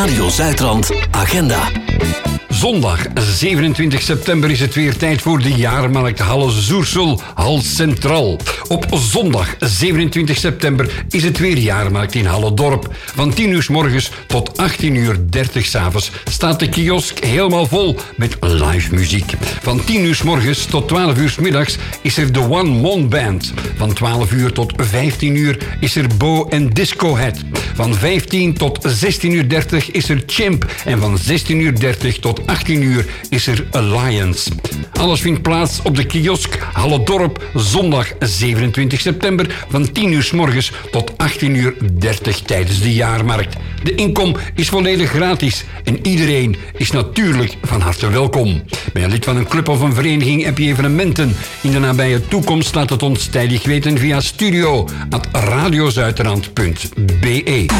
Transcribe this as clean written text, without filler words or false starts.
Radio Zuidrand Agenda. Zondag 27 september is het weer tijd voor de jaarmarkt Halle Zoersel, Hal Centraal. Op zondag 27 september is het weer jaarmarkt in Halle Dorp. Van 10 uur 's morgens tot 18:30 's avonds staat de kiosk helemaal vol met live muziek. Van 10 uur 's morgens tot 12 uur 's middags is er de One Mon Band. Van 12 uur tot 15 uur is er Bo en Disco Head. Van 15 tot 16:30 is er Chimp. En van 16:30 tot 18 uur is er Alliance. Alles vindt plaats op de kiosk Halle Dorp, zondag 27 september van 10 uur 's morgens tot 18:30 tijdens de jaarmarkt. De inkom is volledig gratis en iedereen is natuurlijk van harte welkom. Ben je lid van een club of een vereniging, heb je evenementen in de nabije toekomst, laat het ons tijdig weten via studio@radiozuiderland.be.